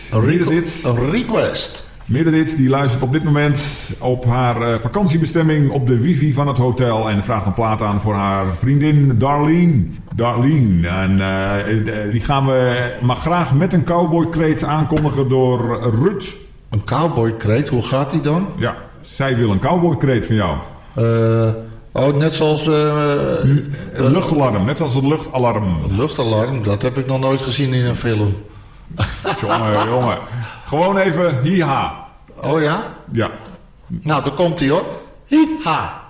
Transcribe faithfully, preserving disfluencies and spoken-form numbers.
Een, requ- Meredith, een request. Meredith die luistert op dit moment op haar uh, vakantiebestemming op de wifi van het hotel en vraagt een plaat aan voor haar vriendin Darlene. Darlene. En uh, die gaan we maar graag met een cowboykreet aankondigen door Ruud. Een cowboykreet, hoe gaat die dan? Ja, zij wil een cowboykreet van jou. Uh, oh, net zoals... Uh, een uh, luchtalarm, net als het luchtalarm. Een luchtalarm, dat heb ik nog nooit gezien in een film. Jongen, jongen. Gewoon even hi-ha. Oh ja? Ja. Nou, daar komt hij hoor. Hi-ha.